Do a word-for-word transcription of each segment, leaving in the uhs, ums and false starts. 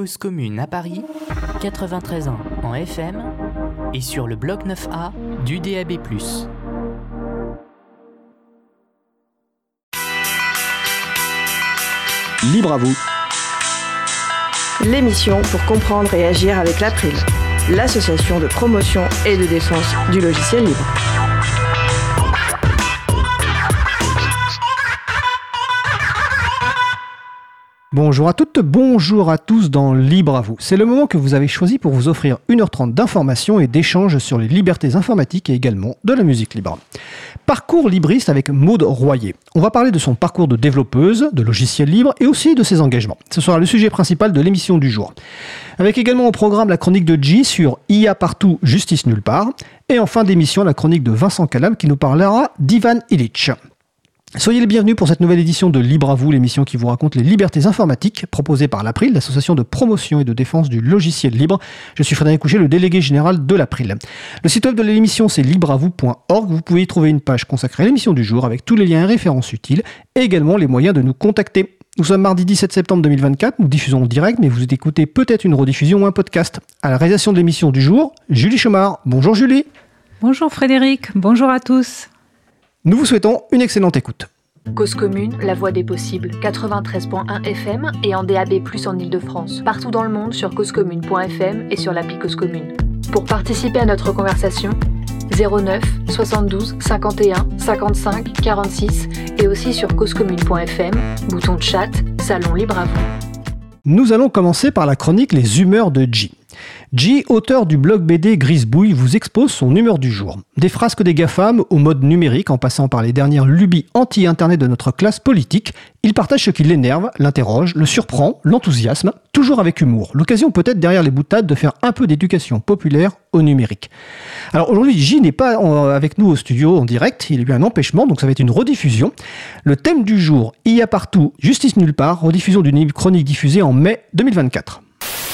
Cause Commune à Paris, quatre-vingt-treize ans en F M et sur le bloc neuf A du D A B plus. Libre à vous. L'émission pour comprendre et agir avec l'April, l'association de promotion et de défense du logiciel libre. Bonjour à toutes, bonjour à tous dans Libre à vous. C'est le moment que vous avez choisi pour vous offrir une heure trente d'informations et d'échanges sur les libertés informatiques et également de la musique libre. Parcours libriste avec Maude Royer. On va parler de son parcours de développeuse, de logiciels libres et aussi de ses engagements. Ce sera le sujet principal de l'émission du jour. Avec également au programme la chronique de G sur I A partout, justice nulle part. Et en fin d'émission, la chronique de Vincent Calame qui nous parlera d'Ivan Illich. Soyez les bienvenus pour cette nouvelle édition de Libre à vous, l'émission qui vous raconte les libertés informatiques proposée par l'April, l'association de promotion et de défense du logiciel libre. Je suis Frédéric Couchet, le délégué général de l'April. Le site web de l'émission, c'est libre à vous point org. Vous pouvez y trouver une page consacrée à l'émission du jour avec tous les liens et références utiles et également les moyens de nous contacter. Nous sommes mardi dix-sept septembre deux mille vingt-quatre, nous diffusons en direct, mais vous écoutez peut-être une rediffusion ou un podcast. À la réalisation de l'émission du jour, Julie Chomard. Bonjour Julie. Bonjour Frédéric, bonjour à tous. Nous vous souhaitons une excellente écoute. Cause Commune, la voix des possibles, quatre-vingt-treize point un F M et en D A B plus, en Ile-de-France. Partout dans le monde sur cause commune point F M et sur l'appli Cause Commune. Pour participer à notre conversation, zéro neuf soixante-douze cinquante et un cinquante-cinq quarante-six et aussi sur cause commune point F M, bouton de chat, salon libre à vous. Nous allons commencer par la chronique Les humeurs de G. G, auteur du blog B D Grisbouille, vous expose son humeur du jour. Des frasques des GAFAM au mode numérique en passant par les dernières lubies anti-internet de notre classe politique, il partage ce qui l'énerve, l'interroge, le surprend, l'enthousiasme, toujours avec humour. L'occasion peut-être derrière les boutades de faire un peu d'éducation populaire au numérique. Alors aujourd'hui, G n'est pas avec nous au studio en direct, il a eu un empêchement, donc ça va être une rediffusion. Le thème du jour, I A partout, justice nulle part, rediffusion d'une chronique diffusée en mai deux mille vingt-quatre.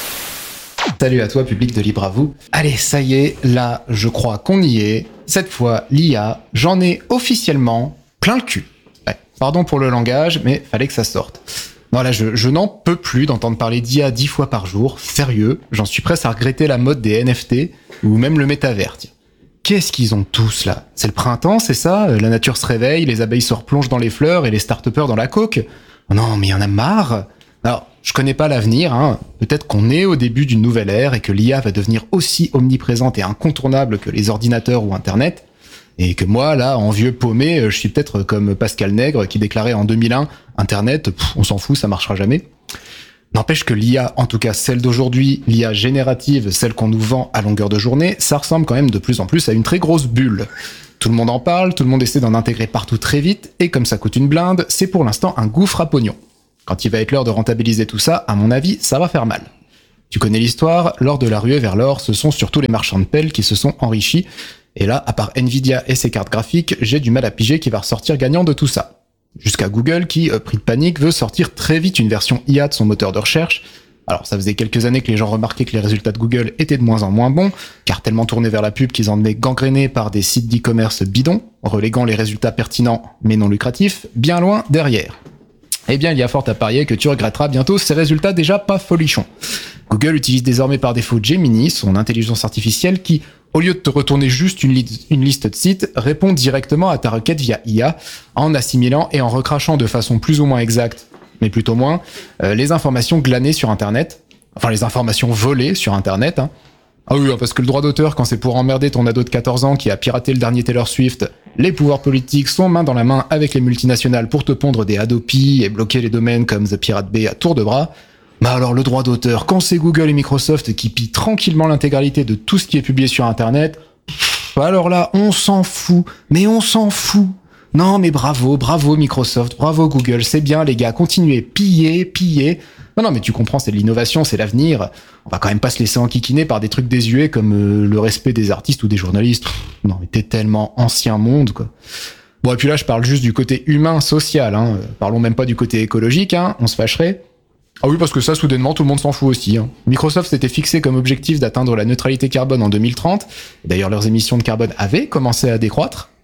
Salut à toi, public de Libre à vous. Allez, ça y est, là, je crois qu'on y est. Cette fois, l'I A, j'en ai officiellement plein le cul. Ouais, pardon pour le langage, mais fallait que ça sorte. Non, là, je, je n'en peux plus d'entendre parler d'I A dix fois par jour. Sérieux, j'en suis presque à regretter la mode des N F T, ou même le métavers. Tiens. Qu'est-ce qu'ils ont tous, là ? C'est le printemps, c'est ça ? La nature se réveille, les abeilles se replongent dans les fleurs et les start-upers dans la coke ? Non, mais il y en a marre. Alors, je connais pas l'avenir, hein. Peut-être qu'on est au début d'une nouvelle ère et que l'I A va devenir aussi omniprésente et incontournable que les ordinateurs ou Internet, et que moi, là, en vieux paumé, je suis peut-être comme Pascal Nègre qui déclarait en deux mille un « Internet, pff, on s'en fout, ça marchera jamais ». N'empêche que l'I A, en tout cas celle d'aujourd'hui, l'I A générative, celle qu'on nous vend à longueur de journée, ça ressemble quand même de plus en plus à une très grosse bulle. Tout le monde en parle, tout le monde essaie d'en intégrer partout très vite, et comme ça coûte une blinde, c'est pour l'instant un gouffre à pognon. Quand il va être l'heure de rentabiliser tout ça, à mon avis, ça va faire mal. Tu connais l'histoire, lors de la ruée vers l'or, ce sont surtout les marchands de pelles qui se sont enrichis. Et là, à part Nvidia et ses cartes graphiques, j'ai du mal à piger qui va ressortir gagnant de tout ça. Jusqu'à Google qui, euh, pris de panique, veut sortir très vite une version I A de son moteur de recherche. Alors ça faisait quelques années que les gens remarquaient que les résultats de Google étaient de moins en moins bons, car tellement tournés vers la pub qu'ils en venaient gangrénés par des sites d'e-commerce bidons, reléguant les résultats pertinents mais non lucratifs, bien loin derrière. Eh bien, il y a fort à parier que tu regretteras bientôt ces résultats déjà pas folichons. Google utilise désormais par défaut Gemini, son intelligence artificielle qui, au lieu de te retourner juste une, li- une liste de sites, répond directement à ta requête via I A, en assimilant et en recrachant de façon plus ou moins exacte, mais plutôt moins, euh, les informations glanées sur Internet, enfin les informations volées sur Internet, hein. Ah oui, parce que le droit d'auteur, quand c'est pour emmerder ton ado de quatorze ans qui a piraté le dernier Taylor Swift, les pouvoirs politiques sont main dans la main avec les multinationales pour te pondre des Adopi et bloquer les domaines comme The Pirate Bay à tour de bras. Bah alors le droit d'auteur, quand c'est Google et Microsoft qui pillent tranquillement l'intégralité de tout ce qui est publié sur Internet, pff, alors là, on s'en fout, mais on s'en fout. Non mais bravo, bravo Microsoft, bravo Google, c'est bien les gars, continuez, piller, piller. Non, non, mais tu comprends, c'est de l'innovation, c'est l'avenir. On va quand même pas se laisser enquiquiner par des trucs désuets comme euh, le respect des artistes ou des journalistes. Non, mais t'es tellement ancien monde, quoi. Bon, et puis là, je parle juste du côté humain, social, hein. Parlons même pas du côté écologique, hein. On se fâcherait. Ah oui, parce que ça, soudainement, tout le monde s'en fout aussi, hein. Microsoft s'était fixé comme objectif d'atteindre la neutralité carbone en deux mille trente. D'ailleurs, leurs émissions de carbone avaient commencé à décroître.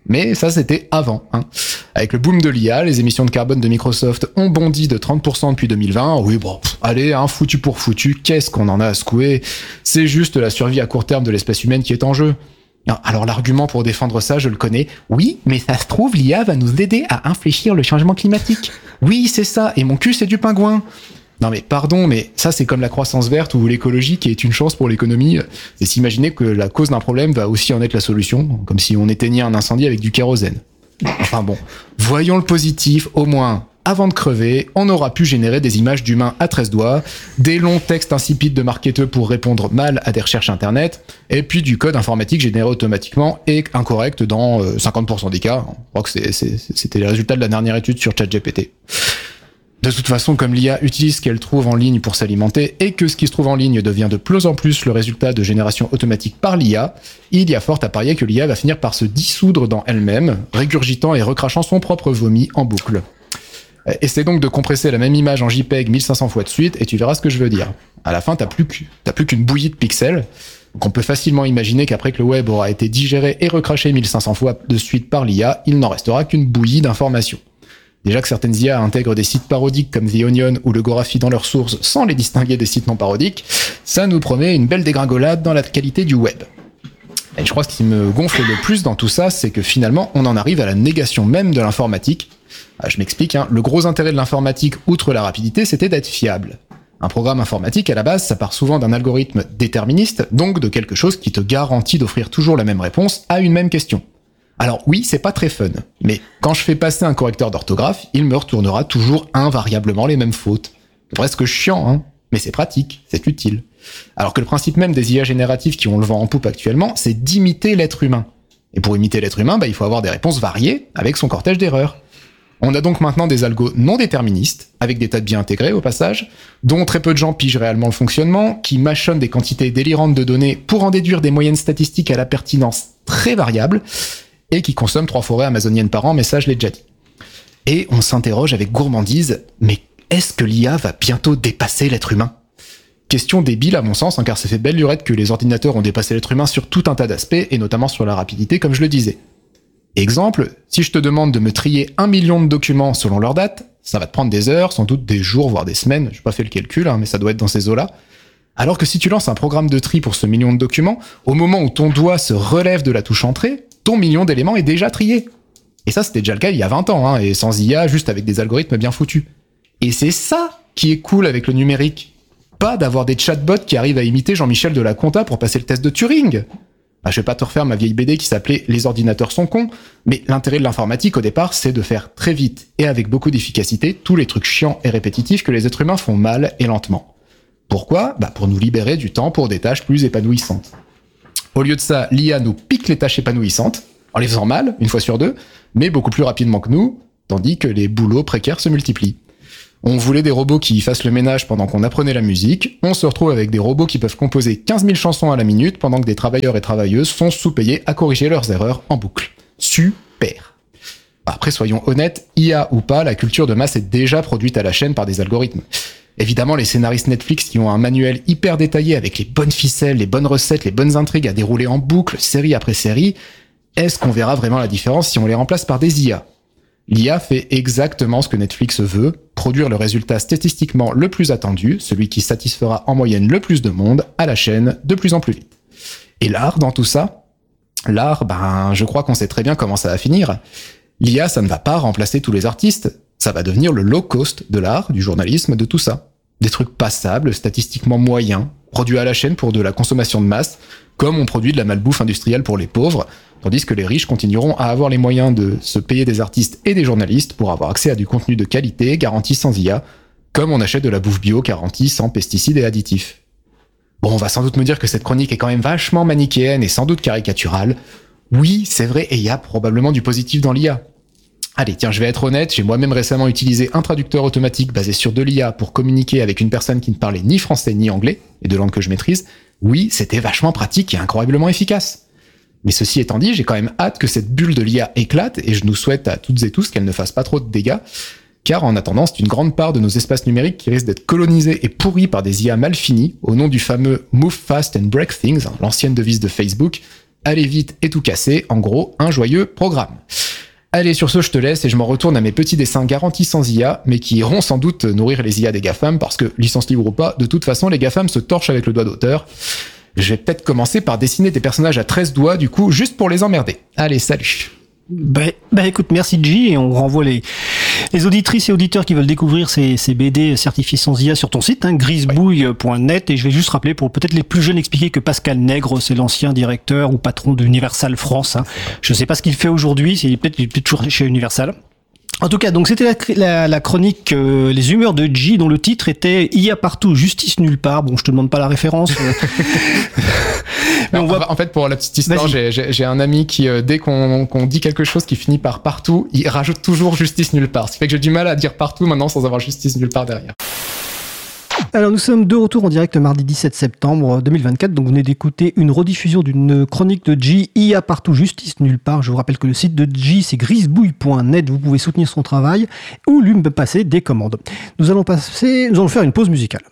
Mais ça, c'était avant. Hein. Avec le boom de l'I A, les émissions de carbone de Microsoft ont bondi de trente pour cent depuis deux mille vingt. Oui, bon, pff, allez, hein, foutu pour foutu, qu'est-ce qu'on en a à secouer? C'est juste la survie à court terme de l'espèce humaine qui est en jeu. Alors l'argument pour défendre ça, je le connais. Oui, mais ça se trouve, l'I A va nous aider à infléchir le changement climatique. Oui, c'est ça, et mon cul, c'est du pingouin. Non mais pardon, mais ça c'est comme la croissance verte ou l'écologie qui est une chance pour l'économie. C'est s'imaginer que la cause d'un problème va aussi en être la solution, comme si on éteignait un incendie avec du kérosène. Enfin bon, voyons le positif, au moins, avant de crever, on aura pu générer des images d'humains à treize doigts, des longs textes insipides de marketeurs pour répondre mal à des recherches internet, et puis du code informatique généré automatiquement et incorrect dans cinquante pour cent des cas. Je crois que c'est, c'est, c'était les résultats de la dernière étude sur ChatGPT. De toute façon, comme l'I A utilise ce qu'elle trouve en ligne pour s'alimenter et que ce qui se trouve en ligne devient de plus en plus le résultat de génération automatique par l'I A, il y a fort à parier que l'I A va finir par se dissoudre dans elle-même, régurgitant et recrachant son propre vomi en boucle. Essaie donc de compresser la même image en JPEG mille cinq cents fois de suite et tu verras ce que je veux dire. À la fin, t'as plus, que, t'as plus qu'une bouillie de pixels, donc on peut facilement imaginer qu'après que le web aura été digéré et recraché mille cinq cents fois de suite par l'I A, il n'en restera qu'une bouillie d'informations. Déjà que certaines I A intègrent des sites parodiques comme The Onion ou le Gorafi dans leurs sources sans les distinguer des sites non parodiques, ça nous promet une belle dégringolade dans la qualité du web. Et je crois que ce qui me gonfle le plus dans tout ça, c'est que finalement, on en arrive à la négation même de l'informatique. Ah, je m'explique, hein. Le gros intérêt de l'informatique, outre la rapidité, c'était d'être fiable. Un programme informatique, à la base, ça part souvent d'un algorithme déterministe, donc de quelque chose qui te garantit d'offrir toujours la même réponse à une même question. Alors oui, c'est pas très fun, mais quand je fais passer un correcteur d'orthographe, il me retournera toujours invariablement les mêmes fautes. C'est presque chiant, hein, mais c'est pratique, c'est utile. Alors que le principe même des I A génératives qui ont le vent en poupe actuellement, c'est d'imiter l'être humain. Et pour imiter l'être humain, bah, il faut avoir des réponses variées avec son cortège d'erreurs. On a donc maintenant des algos non déterministes, avec des tas de biais intégrés au passage, dont très peu de gens pigent réellement le fonctionnement, qui mâchonnent des quantités délirantes de données pour en déduire des moyennes statistiques à la pertinence très variable, et qui consomment trois forêts amazoniennes par an, mais ça je l'ai déjà dit. Et on s'interroge avec gourmandise, mais est-ce que l'I A va bientôt dépasser l'être humain ? Question débile à mon sens, hein, car ça fait belle lurette que les ordinateurs ont dépassé l'être humain sur tout un tas d'aspects, et notamment sur la rapidité, comme je le disais. Exemple, si je te demande de me trier un million de documents selon leur date, ça va te prendre des heures, sans doute des jours, voire des semaines, j'ai pas fait le calcul, hein, mais ça doit être dans ces eaux-là. Alors que si tu lances un programme de tri pour ce million de documents, au moment où ton doigt se relève de la touche entrée, ton million d'éléments est déjà trié. Et ça, c'était déjà le cas il y a vingt ans, hein, et sans I A, juste avec des algorithmes bien foutus. Et c'est ça qui est cool avec le numérique. Pas d'avoir des chatbots qui arrivent à imiter Jean-Michel de la Compta pour passer le test de Turing. Bah, je vais pas te refaire ma vieille B D qui s'appelait « Les ordinateurs sont cons », mais l'intérêt de l'informatique au départ, c'est de faire très vite et avec beaucoup d'efficacité tous les trucs chiants et répétitifs que les êtres humains font mal et lentement. Pourquoi ? Bah, pour nous libérer du temps pour des tâches plus épanouissantes. Au lieu de ça, l'I A nous pique les tâches épanouissantes, en les faisant mal, une fois sur deux, mais beaucoup plus rapidement que nous, tandis que les boulots précaires se multiplient. On voulait des robots qui fassent le ménage pendant qu'on apprenait la musique, on se retrouve avec des robots qui peuvent composer quinze mille chansons à la minute pendant que des travailleurs et travailleuses sont sous-payés à corriger leurs erreurs en boucle. Super. Après, soyons honnêtes, I A ou pas, la culture de masse est déjà produite à la chaîne par des algorithmes. Évidemment, les scénaristes Netflix qui ont un manuel hyper détaillé avec les bonnes ficelles, les bonnes recettes, les bonnes intrigues à dérouler en boucle, série après série, est-ce qu'on verra vraiment la différence si on les remplace par des I A ? L'I A fait exactement ce que Netflix veut, produire le résultat statistiquement le plus attendu, celui qui satisfera en moyenne le plus de monde, à la chaîne, de plus en plus vite. Et l'art dans tout ça ? L'art, ben, je crois qu'on sait très bien comment ça va finir. L'I A, ça ne va pas remplacer tous les artistes, ça va devenir le low cost de l'art, du journalisme, de tout ça. Des trucs passables, statistiquement moyens, produits à la chaîne pour de la consommation de masse, comme on produit de la malbouffe industrielle pour les pauvres, tandis que les riches continueront à avoir les moyens de se payer des artistes et des journalistes pour avoir accès à du contenu de qualité garanti sans I A, comme on achète de la bouffe bio garantie sans pesticides et additifs. Bon, on va sans doute me dire que cette chronique est quand même vachement manichéenne et sans doute caricaturale. Oui, c'est vrai, et il y a probablement du positif dans l'I A. Allez, tiens, je vais être honnête, j'ai moi-même récemment utilisé un traducteur automatique basé sur de l'I A pour communiquer avec une personne qui ne parlait ni français ni anglais, et de langues que je maîtrise. Oui, c'était vachement pratique et incroyablement efficace. Mais ceci étant dit, j'ai quand même hâte que cette bulle de l'I A éclate, et je nous souhaite à toutes et tous qu'elle ne fasse pas trop de dégâts, car en attendant, c'est une grande part de nos espaces numériques qui risquent d'être colonisés et pourris par des I A mal finis, au nom du fameux « Move fast and break things », l'ancienne devise de Facebook, aller vite et tout casser, en gros, un joyeux programme. Allez, sur ce, je te laisse et je m'en retourne à mes petits dessins garantis sans I A, mais qui iront sans doute nourrir les I A des GAFAM, parce que, licence libre ou pas, de toute façon, les GAFAM se torchent avec le doigt d'auteur. Je vais peut-être commencer par dessiner des personnages à treize doigts, du coup, juste pour les emmerder. Allez, salut. Bah, bah écoute, merci G, et on renvoie les, les auditrices et auditeurs qui veulent découvrir ces, ces B D certifiés sans I A sur ton site, hein, grisebouille point net, et je vais juste rappeler pour peut-être les plus jeunes expliquer que Pascal Nègre, c'est l'ancien directeur ou patron d'Universal France. Hein. Je sais pas ce qu'il fait aujourd'hui, c'est peut-être, il est peut-être toujours chez Universal. En tout cas, donc c'était la, la, la chronique euh, Les humeurs de G, dont le titre était I A partout, justice nulle part. Bon, je te demande pas la référence. Mais on voit... En fait, pour la petite histoire, j'ai, j'ai, j'ai un ami qui, euh, dès qu'on, qu'on dit quelque chose qui finit par partout, il rajoute toujours justice nulle part. Ce qui fait que j'ai du mal à dire partout maintenant sans avoir justice nulle part derrière. Alors nous sommes de retour en direct mardi dix-sept septembre deux mille vingt-quatre, donc vous venez d'écouter une rediffusion d'une chronique de G, I A partout, justice nulle part. Je vous rappelle que le site de G, c'est grisebouille point net, vous pouvez soutenir son travail ou lui me passer des commandes. Nous allons passer, nous allons faire une pause musicale.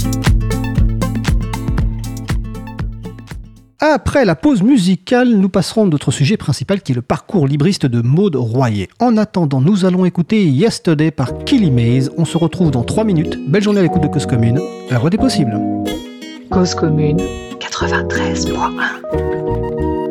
Après la pause musicale, nous passerons à notre sujet principal qui est le parcours libriste de Maud Royer. En attendant, nous allons écouter Yesterday par Killy Maze. On se retrouve dans trois minutes. Belle journée à l'écoute de Cause Commune. La voix des possibles. Cause Commune quatre-vingt-treize point un.